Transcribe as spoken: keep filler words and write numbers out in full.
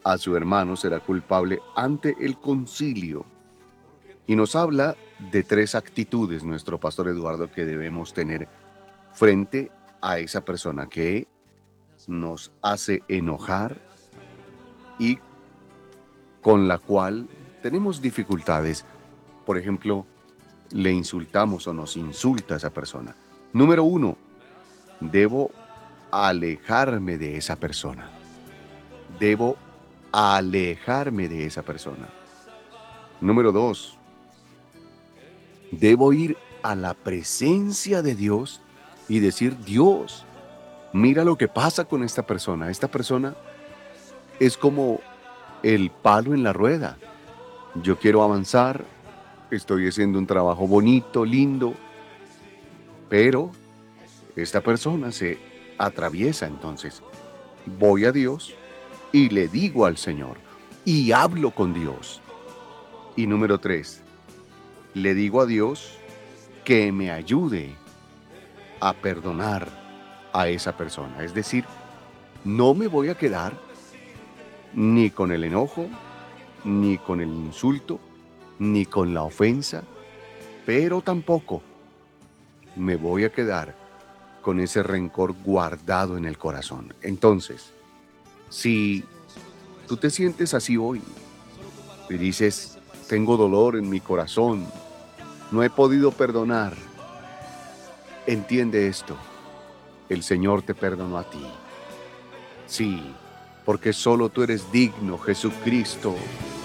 a su hermano será culpable ante el concilio. Y nos habla de tres actitudes, nuestro pastor Eduardo, que debemos tener frente a esa persona que nos hace enojar y con la cual tenemos dificultades. Por ejemplo, le insultamos o nos insulta a esa persona. Número uno, debo alejarme de esa persona. Debo alejarme de esa persona. Número dos, debo ir a la presencia de Dios y decir: Dios, mira lo que pasa con esta persona. Esta persona es como el palo en la rueda. Yo quiero avanzar, estoy haciendo un trabajo bonito, lindo, pero esta persona se atraviesa. Entonces voy a Dios y le digo al Señor y hablo con Dios. Y número tres, le digo a Dios que me ayude a perdonar a esa persona. Es decir, no me voy a quedar ni con el enojo, ni con el insulto, ni con la ofensa, pero tampoco me voy a quedar con ese rencor guardado en el corazón. Entonces, si tú te sientes así hoy y dices: tengo dolor en mi corazón, no he podido perdonar, entiende esto: el Señor te perdonó a ti. Sí, porque solo tú eres digno, Jesucristo.